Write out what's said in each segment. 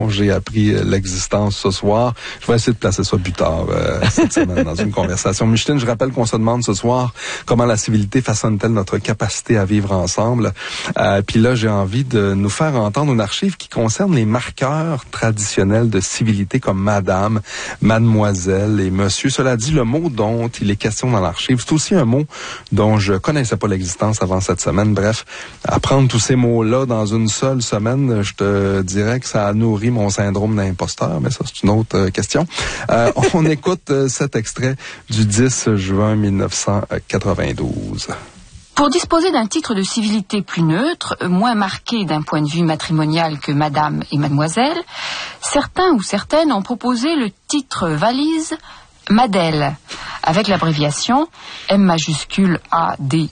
J'ai appris l'existence ce soir. Je vais essayer de placer ça plus tard cette semaine dans une conversation. Micheline, je rappelle qu'on se demande ce soir comment la civilité façonne-t-elle notre capacité à vivre ensemble. Puis là, j'ai envie de nous faire entendre une archive qui concerne les marqueurs traditionnels de civilité comme madame, mademoiselle et monsieur. Cela dit, le mot dont il est question dans l'archive, c'est aussi un mot dont je connaissais pas l'existence avant cette semaine. Bref, apprendre tous ces mots-là dans une seule semaine, je te dirais que ça a nourri mon syndrome d'imposteur, mais ça, c'est une autre question. On écoute cet extrait du 10 juin 1992. Pour disposer d'un titre de civilité plus neutre, moins marqué d'un point de vue matrimonial que madame et mademoiselle, certains ou certaines ont proposé le titre valise Madel, avec l'abréviation M majuscule AD.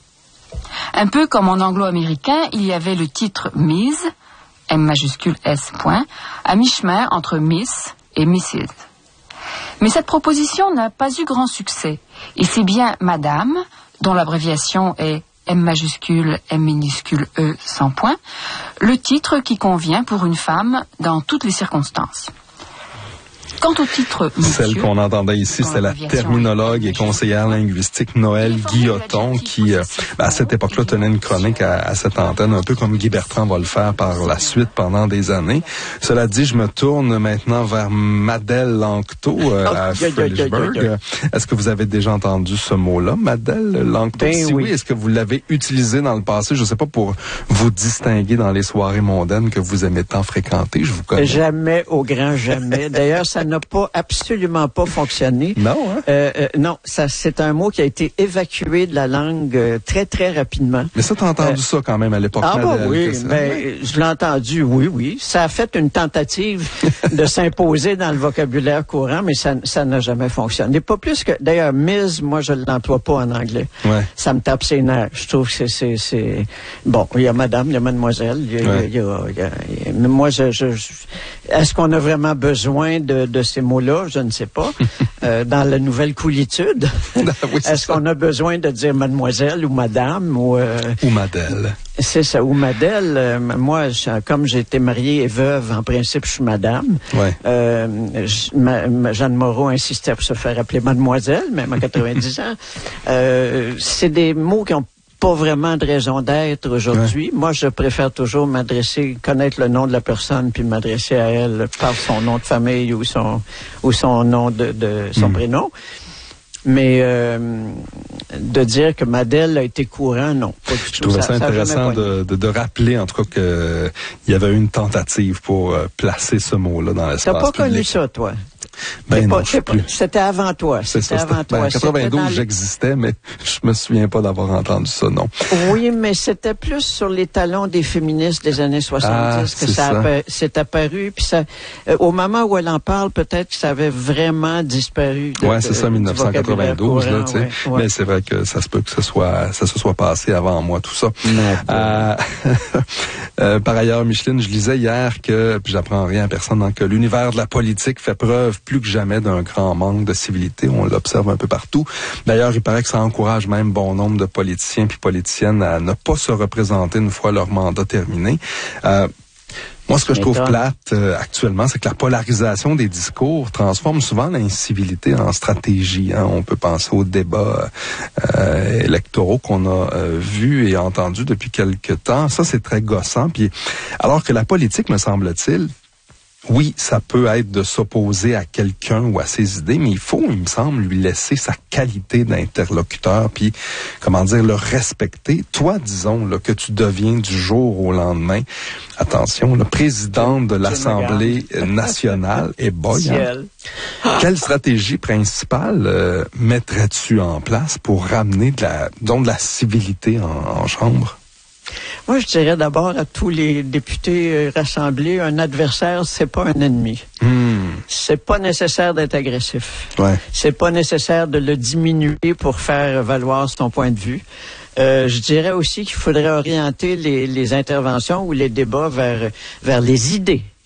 Un peu comme en anglo-américain, il y avait le titre Ms, M majuscule S. à mi-chemin entre Miss et Mrs. Mais cette proposition n'a pas eu grand succès, et c'est bien Madame, dont l'abréviation est M majuscule, M minuscule E sans point, le titre qui convient pour une femme dans toutes les circonstances. Quant au titre monsieur, celle qu'on entendait ici, c'est la terminologue et conseillère linguistique Noël Guilloton qui, à cette époque-là, tenait une chronique à cette antenne, un peu comme Guy Bertrand va le faire par la suite pendant des années. Cela dit, je me tourne maintenant vers Madel Lanctot à Fredericksburg. Est-ce que vous avez déjà entendu ce mot-là, Madel Lanctot? Ben si oui, est-ce que vous l'avez utilisé dans le passé? Je ne sais pas, pour vous distinguer dans les soirées mondaines que vous aimez tant fréquenter. Je vous connais. Jamais, au grand jamais. D'ailleurs, ça n'a absolument pas fonctionné. Non, hein? Non, ça, c'est un mot qui a été évacué de la langue très, très rapidement. Mais ça, t'as entendu ça quand même à l'époque. Oui, je l'ai entendu, oui. Ça a fait une tentative de s'imposer dans le vocabulaire courant, mais ça n'a jamais fonctionné. Pas plus que, d'ailleurs, Ms, moi, je ne l'emploie pas en anglais. Ouais. Ça me tape ses nerfs. Je trouve que c'est... Bon, il y a madame, il y a mademoiselle, moi, est-ce qu'on a vraiment besoin de ces mots-là? Je ne sais pas. Dans la nouvelle coolitude, oui, est-ce qu'on a besoin de dire mademoiselle ou madame ou Madel? C'est ça, ou Madel. Moi, comme j'ai été mariée et veuve, en principe, je suis madame. Ouais. Jeanne Moreau insistait pour se faire appeler mademoiselle, même à 90 ans. C'est des mots qui ont pas vraiment de raison d'être aujourd'hui. Ouais. Moi, je préfère toujours connaître le nom de la personne, puis m'adresser à elle par son nom de famille ou son nom de son prénom. Mais de dire que Madel a été courant, non, pas du tout. Je trouvais ça intéressant de rappeler, en tout cas, qu'il y avait eu une tentative pour placer ce mot-là dans l'espace public. T'as pas connu ça, toi? Ben non, je sais plus. C'était avant toi. C'était avant toi. En 92, j'existais, mais je me souviens pas d'avoir entendu ça, non. Oui, mais c'était plus sur les talons des féministes des années 70 que ça s'est apparu. Puis ça, au moment où elle en parle, peut-être que ça avait vraiment disparu. Ouais, c'est ça, 1992, là, tu sais. Ouais. Mais c'est vrai que ça se peut que ça se soit passé avant moi, tout ça. Par ailleurs, Micheline, je lisais hier que, puis j'apprends rien à personne, hein, que l'univers de la politique fait preuve plus que jamais d'un grand manque de civilité. On l'observe un peu partout. D'ailleurs, il paraît que ça encourage même bon nombre de politiciens puis politiciennes à ne pas se représenter une fois leur mandat terminé. Moi, ce que je trouve plate actuellement, c'est que la polarisation des discours transforme souvent l'incivilité en stratégie. Hein. On peut penser aux débats électoraux qu'on a vus et entendus depuis quelque temps. Ça, c'est très gossant. Puis, alors que la politique, me semble-t-il, oui, ça peut être de s'opposer à quelqu'un ou à ses idées, mais il faut, il me semble, lui laisser sa qualité d'interlocuteur, puis, comment dire, le respecter. Toi, disons, là, que tu deviens du jour au lendemain, attention, le président de l'Assemblée nationale, et boy, hein, quelle stratégie principale mettrais-tu en place pour ramener de la civilité en chambre? Moi, je dirais d'abord à tous les députés rassemblés, un adversaire, c'est pas un ennemi. C'est pas nécessaire d'être agressif. Ouais. C'est pas nécessaire de le diminuer pour faire valoir son point de vue. Je dirais aussi qu'il faudrait orienter les interventions ou les débats vers les idées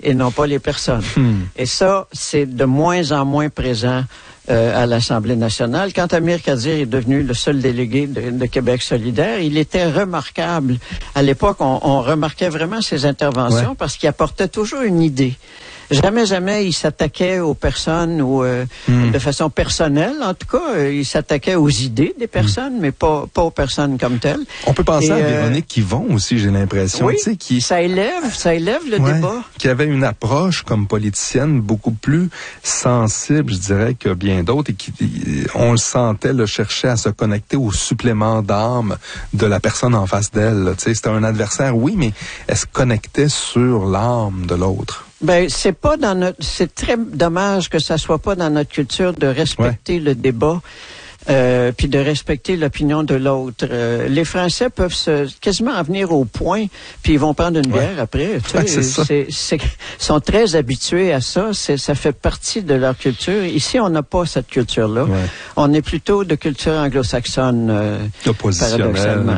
et non pas les personnes. Et ça, c'est de moins en moins présent à l'Assemblée nationale. Quand Amir Kadir est devenu le seul délégué de Québec solidaire, il était remarquable. À l'époque, on remarquait vraiment ses interventions parce qu'il apportait toujours une idée. Jamais il s'attaquait aux personnes ou de façon personnelle. En tout cas, il s'attaquait aux idées des personnes, mais pas aux personnes comme telles. On peut penser à Véronique Yvon aussi, j'ai l'impression. Oui, tu sais, ça élève le débat. Qui avait une approche comme politicienne beaucoup plus sensible, je dirais, que bien d'autres, et qui, on le sentait, le cherchait à se connecter au supplément d'âme de la personne en face d'elle. Tu sais, c'était un adversaire, oui, mais elle se connectait sur l'âme de l'autre. Ben, c'est très dommage que ça soit pas dans notre culture de respecter le débat. Puis de respecter l'opinion de l'autre. Les Français peuvent quasiment en venir au point, puis ils vont prendre une bière après. Tu sais, sont très habitués à ça. Ça fait partie de leur culture. Ici, on n'a pas cette culture-là. Ouais. On est plutôt de culture anglo-saxonne. Oppositionnelle.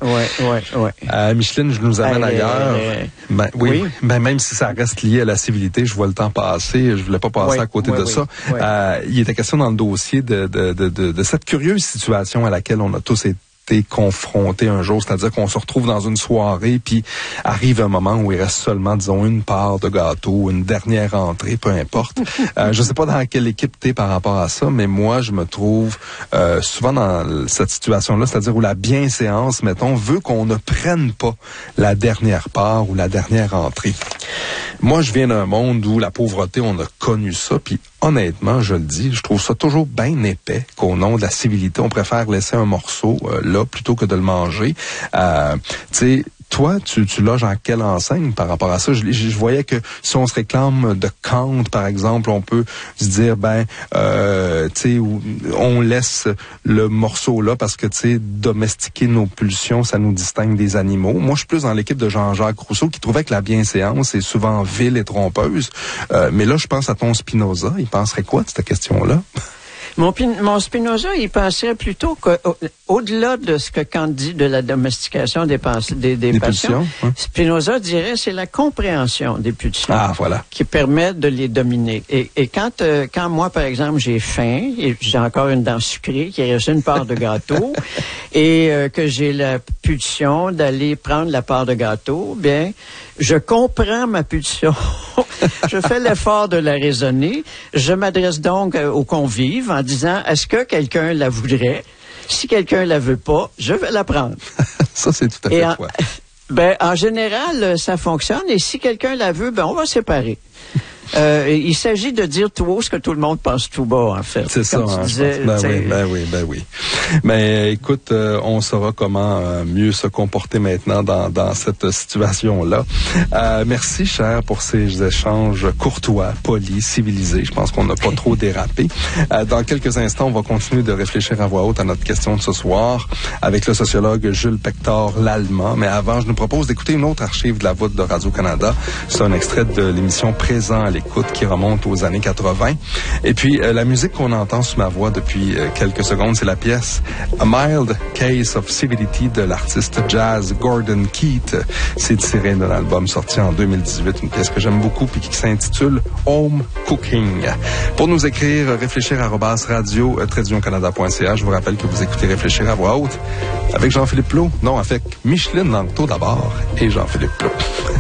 Micheline, je nous amène ailleurs. Oui. Ben, même si ça reste lié à la civilité, je vois le temps passer. Je voulais pas passer à côté de ça. Il était question dans le dossier de cette curieuse situation à laquelle on a tous été confrontés un jour, c'est-à-dire qu'on se retrouve dans une soirée, puis arrive un moment où il reste seulement, disons, une part de gâteau, une dernière entrée, peu importe. Je sais pas dans quelle équipe t'es par rapport à ça, mais moi, je me trouve souvent dans cette situation-là, c'est-à-dire où la bienséance, mettons, veut qu'on ne prenne pas la dernière part ou la dernière entrée. Moi, je viens d'un monde où la pauvreté, on a connu ça, puis honnêtement, je le dis, je trouve ça toujours bien épais qu'au nom de la civilité, on préfère laisser un morceau là plutôt que de le manger. Tu sais, toi, tu loges en quelle enseigne par rapport à ça? Je voyais que si on se réclame de Kant, par exemple, on peut se dire, tu sais, on laisse le morceau là parce que, tu sais, domestiquer nos pulsions, ça nous distingue des animaux. Moi, je suis plus dans l'équipe de Jean-Jacques Rousseau qui trouvait que la bienséance est souvent vile et trompeuse. Mais là, je pense à ton Spinoza. Il penserait quoi de cette question-là? Mon Spinoza, il penserait plutôt qu'au-delà de ce que Kant dit de la domestication des passions, Spinoza dirait c'est la compréhension des pulsions qui permet de les dominer. Et quand moi, par exemple, j'ai faim, et j'ai encore une dent sucrée, qui reste une part de gâteau, et que j'ai la pulsion d'aller prendre la part de gâteau, bien, je comprends ma pulsion. Je fais l'effort de la raisonner. Je m'adresse donc aux convives en disant, est-ce que quelqu'un la voudrait? Si quelqu'un la veut pas, je vais la prendre. Ça, c'est tout à fait quoi. En général, ça fonctionne. Et si quelqu'un la veut, on va séparer. Il s'agit de dire tout haut ce que tout le monde pense tout bas, en fait. C'est ça, tu disais, ben oui. Mais écoute, on saura comment mieux se comporter maintenant dans cette situation-là. Merci, cher, pour ces échanges courtois, polis, civilisés. Je pense qu'on n'a pas trop dérapé. Dans quelques instants, on va continuer de réfléchir à voix haute à notre question de ce soir avec le sociologue Jules Pector-Lallemand. Mais avant, je nous propose d'écouter une autre archive de la voûte de Radio-Canada. C'est un extrait de l'émission Présent à l'écoute qui remonte aux années 80. Et puis, la musique qu'on entend sous ma voix depuis quelques secondes, c'est la pièce A Mild Case of Civility de l'artiste jazz Gordon Keith. C'est tiré d'un album sorti en 2018, une pièce que j'aime beaucoup puis qui s'intitule Home Cooking. Pour nous écrire, réfléchir@radio-canada.ca. Je vous rappelle que vous écoutez Réfléchir à voix haute avec Jean-Philippe Plot. Non, avec Micheline Langto d'abord et Jean-Philippe Plot.